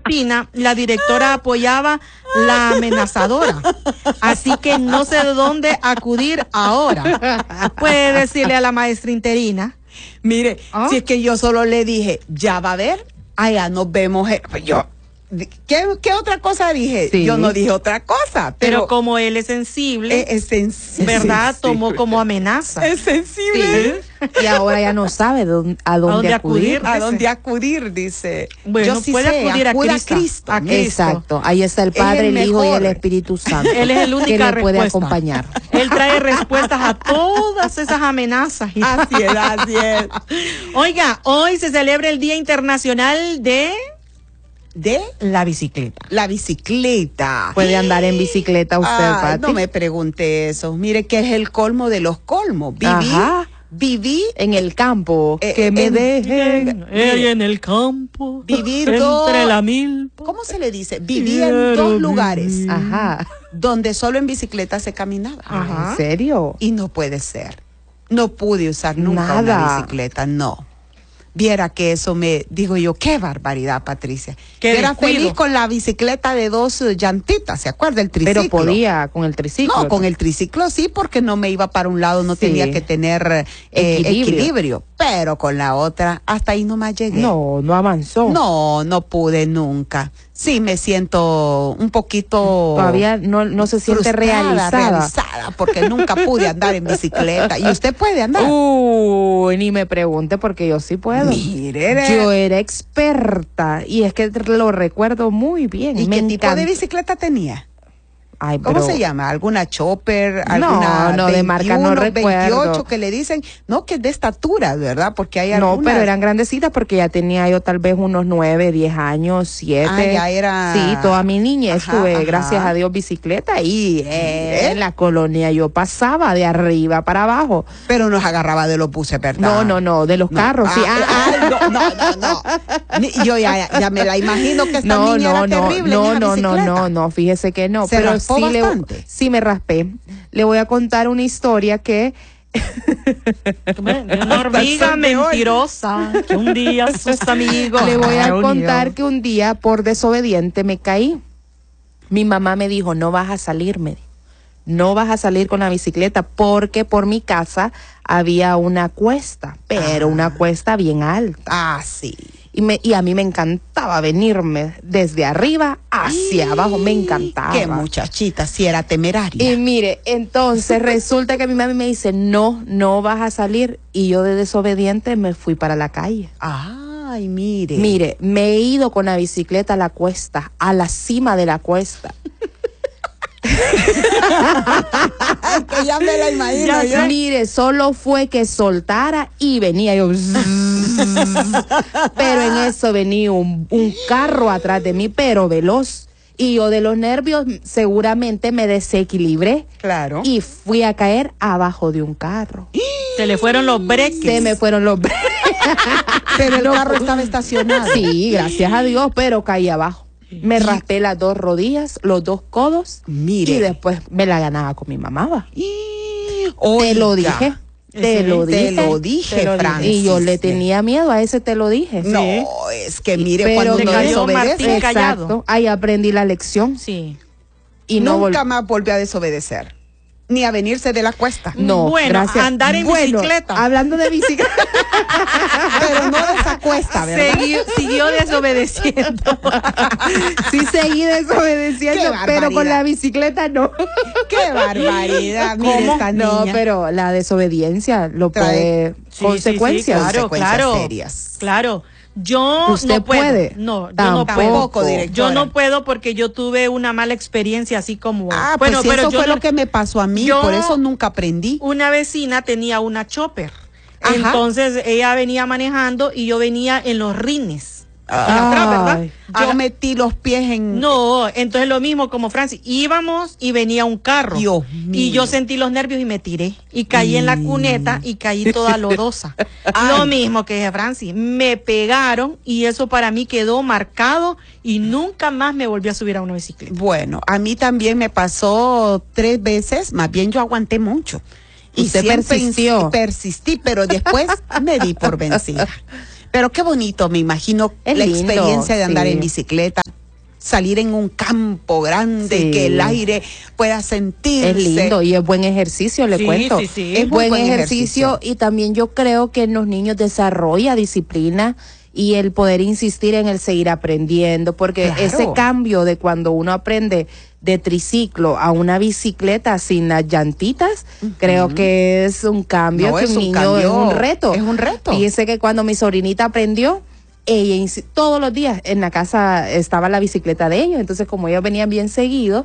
piscina, la directora apoyaba la amenazadora. Así que no sé de dónde acudir ahora. Puede decirle a la maestra interina. Mire, si es que yo solo le dije, ya va a ver, allá nos vemos. Pues yo, ¿qué otra cosa dije? Sí. Yo no dije otra cosa. Pero como él es sensible, es sensible, ¿verdad? Tomó como amenaza. Es sensible. Sí. Y ahora ya no sabe a dónde acudir. A dónde acudir, dice. Bueno, yo sí puede sé, acudir acuda a Cristo. A Cristo. Exacto, ahí está el Padre, el Hijo y el Espíritu Santo. Él es el único que le puede respuesta. acompañar. Él trae respuestas a todas esas amenazas. Así es, así es. Oiga, hoy se celebra el Día Internacional de la bicicleta. La bicicleta. ¿Puede andar en bicicleta usted, Pati? No me pregunte eso. Mire que es el colmo de los colmos. Viví en el campo, que me dejen en el campo, vivir entre la milpa. ¿Cómo se le dice? Viví en dos lugares. Ajá. Donde solo en bicicleta se caminaba. Ajá. ¿En serio? Y no puede ser. No pude usar nunca una bicicleta, no. Viera que eso digo yo, qué barbaridad, Patricia. Era feliz con la bicicleta de 2 llantitas, ¿se acuerda? El triciclo. Pero podía con el triciclo. No, con el triciclo sí, porque no me iba para un lado, no tenía que tener equilibrio. Pero con la otra, hasta ahí nomás llegué. No avanzó. No pude nunca. Sí, me siento un poquito... Todavía no se siente realizada, porque nunca pude andar en bicicleta. ¿Y usted puede andar? Ni me pregunte, porque yo sí puedo. Mire. Yo era experta, y es que lo recuerdo muy bien. ¿Y qué tipo de bicicleta tenía? Ay, ¿Cómo se llama? ¿Alguna Chopper? ¿Alguna no, 21, de marca no recuerdo. 28 que le dicen? No, que es de estatura, ¿verdad? Porque hay algunas... No, pero eran grandecitas porque ya tenía yo tal vez unos 9, 10 años, 7. Ya era... Sí, toda mi niñez tuve, gracias a Dios, bicicleta, y en la colonia yo pasaba de arriba para abajo. Pero nos agarraba de los buses, ¿verdad? No, de los carros, sí. No. Yo ya me la imagino que esta niña era terrible en esa bicicleta. No, fíjese que no. ¿Se pero raspó bastante? Sí me raspé. Le voy a contar una historia que... Una hormiga mentirosa que un día sus amigos... Le voy a contar que un día, por desobediente, me caí. Mi mamá me dijo, no vas a salir, no vas a salir con la bicicleta, porque por mi casa había una cuesta, pero una cuesta bien alta. Sí. Y a mí me encantaba venirme desde arriba hacia abajo, me encantaba. Qué muchachita, si era temeraria. Y mire, entonces resulta que mi mami me dice, no vas a salir, y yo de desobediente me fui para la calle. Ay, mire. Mire, me he ido con la bicicleta a la cuesta, a la cima de la cuesta. Que ya me la imagino yo. Mire, solo fue que soltara y venía yo. Pero en eso venía un carro atrás de mí, pero veloz. Y yo de los nervios seguramente me desequilibré. Claro. Y fui a caer abajo de un carro. Se le fueron los breques. Se me fueron los breques. Pero el carro estaba estacionado. Sí, gracias a Dios, pero caí abajo. Me raspé las 2 rodillas, los 2 codos. Mire. Y después me la ganaba con mi mamá. Te lo dije. Te lo dije, Francis. Y yo le tenía miedo a ese, te lo dije. No, es que mire, pero cuando uno desobedece. Exacto, ahí aprendí la lección. Sí. Y nunca más volví a desobedecer. Ni a venirse de la cuesta. No, bueno, gracias. Andar en bicicleta. Hablando de bicicleta. Pero no de esa cuesta, ¿verdad? Siguió desobedeciendo. Sí, seguí desobedeciendo, pero con la bicicleta no. ¡Qué barbaridad! Mire esta niña. No, pero la desobediencia lo puede... consecuencias. Claro. Serias. Claro. Yo ¿Usted no puedo. puede? No, yo Tampoco, no puedo. directora. Yo no puedo porque yo tuve una mala experiencia así como... Bueno, pues eso fue lo que me pasó a mí, por eso nunca aprendí. Una vecina tenía una chopper. Ajá. Entonces ella venía manejando y yo venía en los rines. Atrás, ¿verdad? Yo metí los pies en... No, entonces lo mismo como Francis. Íbamos y venía un carro. Dios mío. Y yo sentí los nervios y me tiré. Y caí en la cuneta y caí toda lodosa. Lo mismo que Francis. Me pegaron y eso para mí quedó marcado y nunca más me volví a subir a una bicicleta. Bueno, a mí también me pasó 3 veces. Más bien yo aguanté mucho. Y usted persistí, pero después me di por vencida. Pero qué bonito, me imagino, es la lindo, experiencia de andar en bicicleta. salir en un campo grande y que el aire pueda sentirse. Es lindo y es buen ejercicio, le cuento. Es buen ejercicio y también yo creo que en los niños desarrolla disciplina y el poder insistir en el seguir aprendiendo, porque ese cambio de cuando uno aprende de triciclo a una bicicleta sin las llantitas, creo que es un cambio, que un niño es un reto. Es un reto. Fíjese que cuando mi sobrinita aprendió, ella todos los días en la casa estaba la bicicleta de ellos, entonces como ellos venían bien seguido,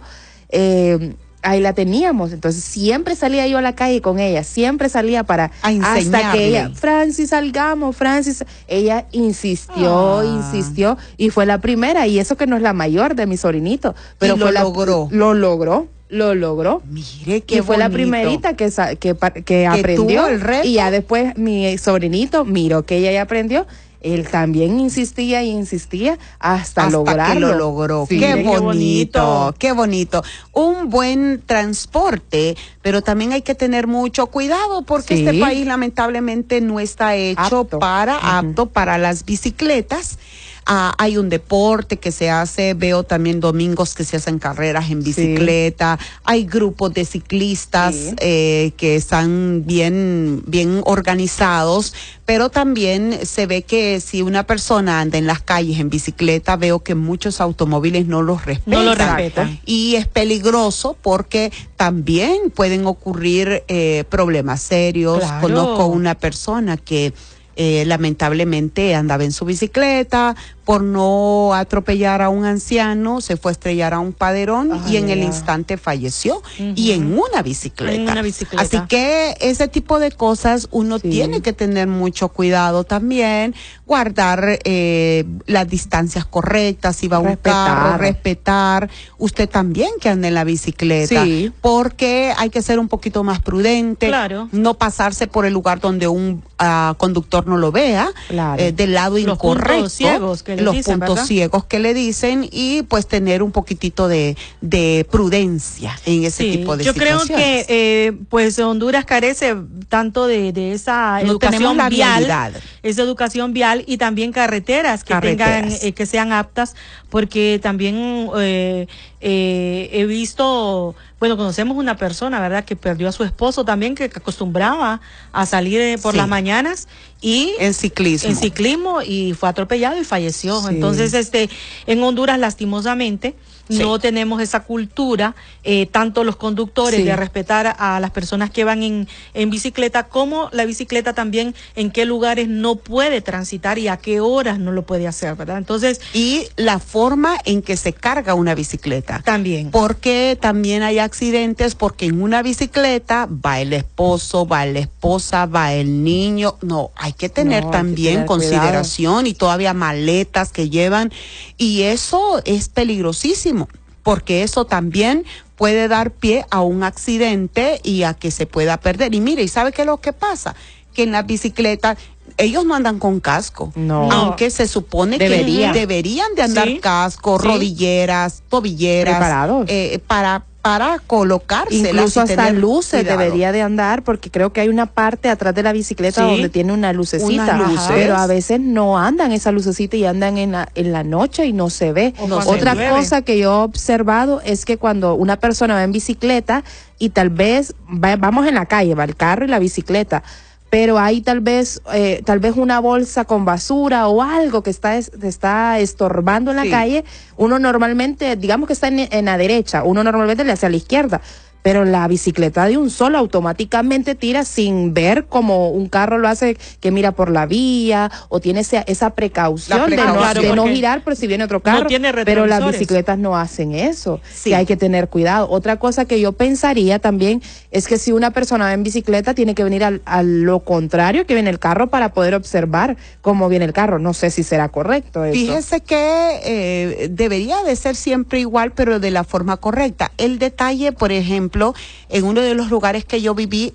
ahí la teníamos, entonces siempre salía yo a la calle con ella, siempre salía para hasta que ella, Francis, salgamos, Francis, ella insistió y fue la primera, y eso que no es la mayor de mi sobrinito, pero lo logró. Lo logró. Mire qué fue bonito. La primerita que aprendió, el reto. Y ya después mi sobrinito miró que ella ya aprendió. Él también insistía hasta lograrlo. Que lo logró. Sí. Qué bonito, qué bonito. Un buen transporte, pero también hay que tener mucho cuidado porque este país lamentablemente no está hecho apto para las bicicletas. Hay un deporte que se hace, veo también domingos que se hacen carreras en bicicleta, hay grupos de ciclistas que están bien organizados, pero también se ve que si una persona anda en las calles en bicicleta, veo que muchos automóviles no los respetan. Y es peligroso porque también pueden ocurrir problemas serios. Claro. Conozco una persona que lamentablemente andaba en su bicicleta, por no atropellar a un anciano, se fue a estrellar a un paderón y en el instante falleció, y en una bicicleta. Así que ese tipo de cosas uno tiene que tener mucho cuidado también, guardar las distancias correctas, si va a un carro, respetar, usted también que anda en la bicicleta, porque hay que ser un poquito más prudente, no pasarse por el lugar donde un conductor no lo vea, del lado incorrecto. Los puntos ciegos que le dicen, y pues tener un poquitito de prudencia en ese tipo de situaciones. Yo creo que pues Honduras carece tanto de esa educación vial, y también carreteras que tengan que sean aptas, porque también he visto, bueno, conocemos una persona, ¿verdad?, que perdió a su esposo también, que acostumbraba a salir por las mañanas y en ciclismo y fue atropellado y falleció. Entonces, en Honduras, lastimosamente, no tenemos esa cultura, tanto los conductores de respetar a las personas que van en bicicleta, como la bicicleta también en qué lugares no puede transitar y a qué horas no lo puede hacer, ¿verdad? Entonces, y la forma en que se carga una bicicleta. También. Porque también hay accidentes, porque en una bicicleta va el esposo, va la esposa, va el niño. No, hay que tener también consideración, cuidado. Y todavía maletas que llevan, y eso es peligrosísimo, porque eso también puede dar pie a un accidente y a que se pueda perder. Y mire, ¿y sabe qué es lo que pasa? Que en las bicicletas ellos no andan con casco, aunque se supone que deberían de andar casco, rodilleras, tobilleras, para colocárselas. Incluso hasta luces debería de andar, porque creo que hay una parte atrás de la bicicleta donde tiene una lucecita, pero a veces no andan esa lucecita y andan en la noche y no se ve. Otra cosa que yo he observado es que cuando una persona va en bicicleta y tal vez vamos en la calle, va el carro y la bicicleta, pero hay tal vez una bolsa con basura o algo que está estorbando en la calle, uno normalmente, digamos que está en la derecha, uno normalmente le hace a la izquierda, pero la bicicleta de un solo automáticamente tira sin ver, como un carro lo hace, que mira por la vía, o tiene esa precaución de no girar por si viene otro carro, pero las bicicletas no hacen eso, que hay que tener cuidado. Otra cosa que yo pensaría también es que si una persona va en bicicleta, tiene que venir a lo contrario que viene el carro para poder observar cómo viene el carro. No sé si será correcto eso. Fíjese que debería de ser siempre igual, pero de la forma correcta. El detalle, por ejemplo, en uno de los lugares que yo viví,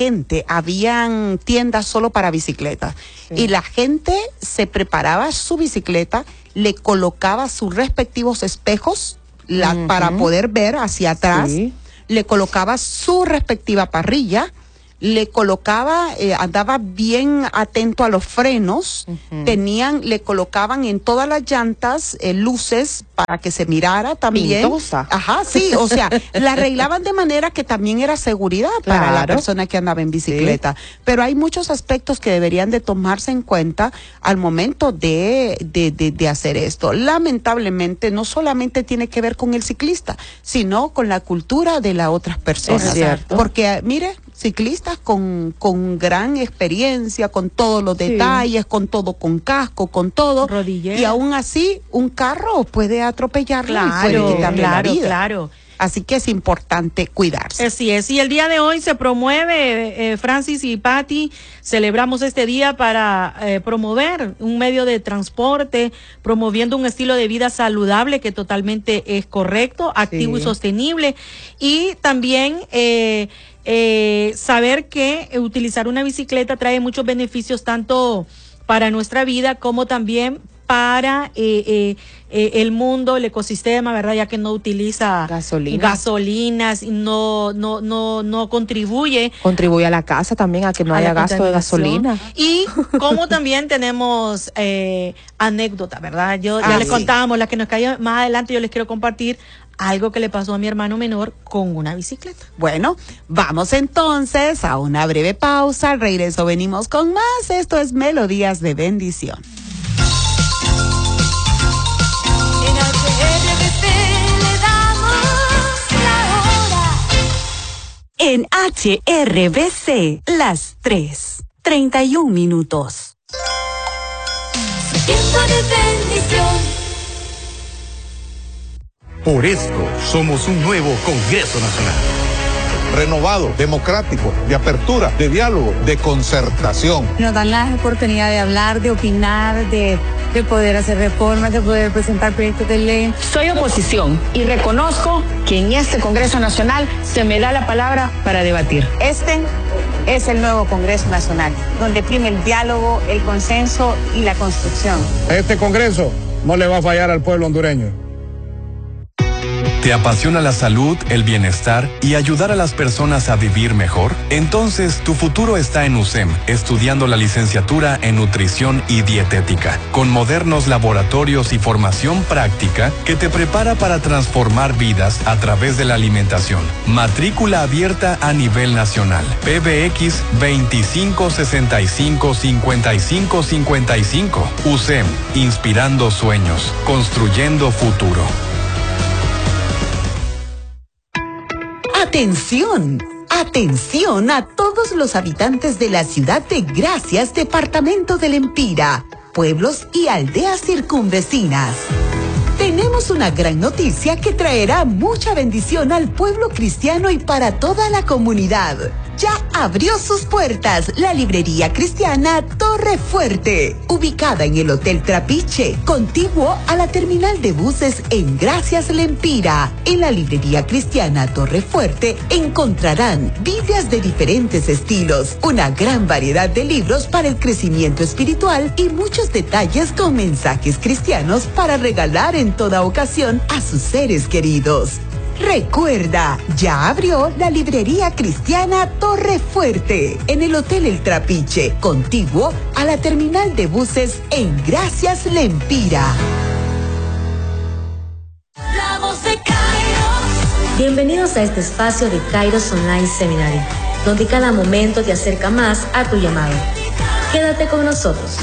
habían tiendas solo para bicicletas, y la gente se preparaba su bicicleta, le colocaba sus respectivos espejos para poder ver hacia atrás, le colocaba su respectiva parrilla, le colocaba, andaba bien atento a los frenos, le colocaban en todas las llantas luces para que se mirara también. Pintosa. Ajá, sí, o sea, la arreglaban de manera que también era seguridad para la persona que andaba en bicicleta. Sí. Pero hay muchos aspectos que deberían de tomarse en cuenta al momento de hacer esto. Lamentablemente, no solamente tiene que ver con el ciclista, sino con la cultura de las otras personas. Es cierto. Porque, mire, ciclistas con gran experiencia, con todos los detalles, con todo, con casco, con todo. Rodillera. Y aún así, un carro puede atropellarlo y puede quitarle la vida. Claro. Así que es importante cuidarse. Así es. Y el día de hoy se promueve, Francis y Patty, celebramos este día para promover un medio de transporte, promoviendo un estilo de vida saludable que totalmente es correcto, activo y sostenible. Y también saber que utilizar una bicicleta trae muchos beneficios tanto para nuestra vida como también para el mundo, el ecosistema, ¿verdad? Ya que no utiliza gasolinas, no contribuye a la casa también, a que no haya gasto de gasolina. Y como también tenemos anécdota, ¿verdad? Ya les contábamos la que nos cayó. Más adelante yo les quiero compartir algo que le pasó a mi hermano menor con una bicicleta. Bueno, vamos entonces a una breve pausa. Al regreso venimos con más. Esto es Melodías de Bendición. En HRBC, las 3:31 minutos. Tiempo de bendición. Por esto somos un nuevo Congreso Nacional. Renovado, democrático, de apertura, de diálogo, de concertación. Nos dan la oportunidad de hablar, de opinar, de poder hacer reformas, de poder presentar proyectos de ley. Soy oposición y reconozco que en este Congreso Nacional se me da la palabra para debatir. Este es el nuevo Congreso Nacional, donde prime el diálogo, el consenso y la construcción. Este Congreso no le va a fallar al pueblo hondureño. ¿Te apasiona la salud, el bienestar y ayudar a las personas a vivir mejor? Entonces, tu futuro está en USEM, estudiando la licenciatura en Nutrición y Dietética, con modernos laboratorios y formación práctica que te prepara para transformar vidas a través de la alimentación. Matrícula abierta a nivel nacional. PBX 25655555. USEM, inspirando sueños, construyendo futuro. Atención, atención a todos los habitantes de la ciudad de Gracias, departamento del Empira, pueblos y aldeas circunvecinas. Tenemos una gran noticia que traerá mucha bendición al pueblo cristiano y para toda la comunidad. Ya abrió sus puertas la librería cristiana Torre Fuerte, ubicada en el Hotel Trapiche, contiguo a la terminal de buses en Gracias Lempira. En la librería cristiana Torre Fuerte encontrarán Biblias de diferentes estilos, una gran variedad de libros para el crecimiento espiritual y muchos detalles con mensajes cristianos para regalar en toda ocasión a sus seres queridos. Recuerda, ya abrió la librería cristiana Torre Fuerte en el Hotel El Trapiche, contiguo a la terminal de buses en Gracias Lempira. La voz de Kairos. Bienvenidos a este espacio de Kairos Online Seminary, donde cada momento te acerca más a tu llamado. Quédate con nosotros.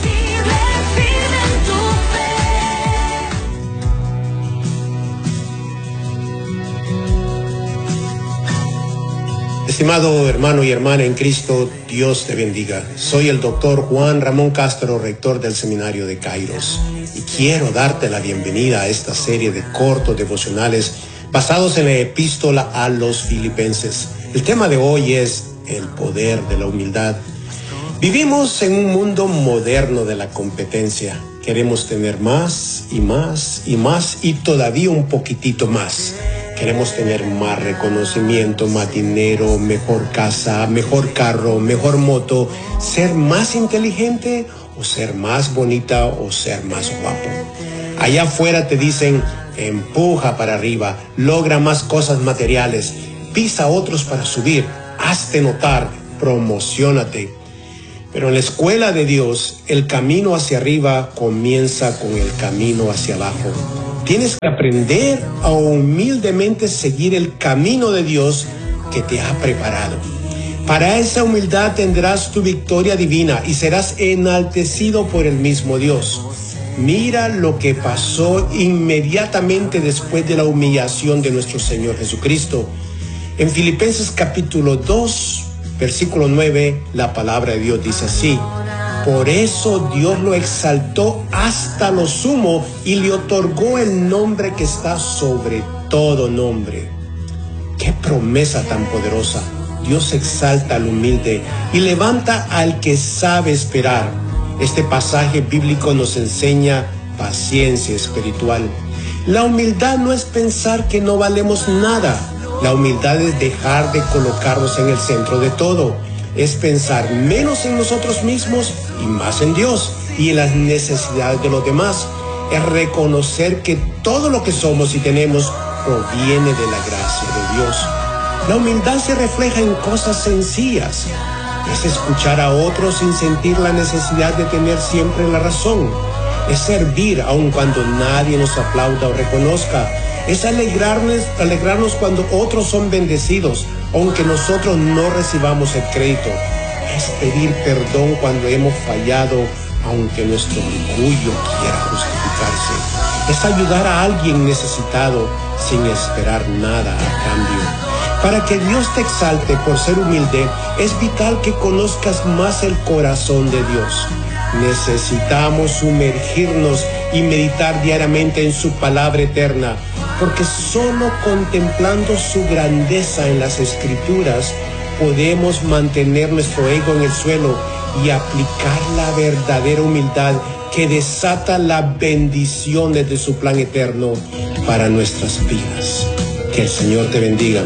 Estimado hermano y hermana en Cristo, Dios te bendiga. Soy el doctor Juan Ramón Castro, rector del Seminario de Kairos, y quiero darte la bienvenida a esta serie de cortos devocionales basados en la epístola a los Filipenses. El tema de hoy es el poder de la humildad. Vivimos en un mundo moderno de la competencia. Queremos tener más y más y más y todavía un poquitito más. Queremos tener más reconocimiento, más dinero, mejor casa, mejor carro, mejor moto, ser más inteligente o ser más bonita o ser más guapo. Allá afuera te dicen, empuja para arriba, logra más cosas materiales, pisa a otros para subir, hazte notar, promociónate. Pero en la escuela de Dios, el camino hacia arriba comienza con el camino hacia abajo. Tienes que aprender a humildemente seguir el camino de Dios que te ha preparado. Para esa humildad tendrás tu victoria divina y serás enaltecido por el mismo Dios. Mira lo que pasó inmediatamente después de la humillación de nuestro Señor Jesucristo. En Filipenses capítulo 2, versículo 9, la palabra de Dios dice así: por eso Dios lo exaltó hasta lo sumo y le otorgó el nombre que está sobre todo nombre. ¡Qué promesa tan poderosa! Dios exalta al humilde y levanta al que sabe esperar. Este pasaje bíblico nos enseña paciencia espiritual. La humildad no es pensar que no valemos nada. La humildad es dejar de colocarnos en el centro de todo. Es pensar menos en nosotros mismos y más en Dios y en las necesidades de los demás. Es reconocer que todo lo que somos y tenemos proviene de la gracia de Dios. La humildad se refleja en cosas sencillas. Es escuchar a otros sin sentir la necesidad de tener siempre la razón. Es servir aun cuando nadie nos aplauda o reconozca. Es alegrarnos cuando otros son bendecidos, aunque nosotros no recibamos el crédito. Es pedir perdón cuando hemos fallado, aunque nuestro orgullo quiera justificarse. Es ayudar a alguien necesitado sin esperar nada a cambio. Para que Dios te exalte por ser humilde, es vital que conozcas más el corazón de Dios. Necesitamos sumergirnos y meditar diariamente en su palabra eterna, porque solo contemplando su grandeza en las Escrituras podemos mantener nuestro ego en el suelo y aplicar la verdadera humildad que desata las bendiciones de su plan eterno para nuestras vidas. Que el Señor te bendiga.